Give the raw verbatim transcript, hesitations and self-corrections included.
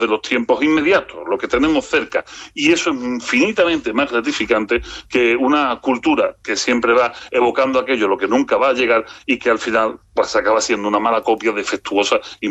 de los tiempos inmediatos, lo que tenemos cerca. Y eso es infinitamente más gratificante que una cultura que siempre va evocando aquello, lo que nunca va a llegar y que al final pues acaba siendo una mala copia defectuosa y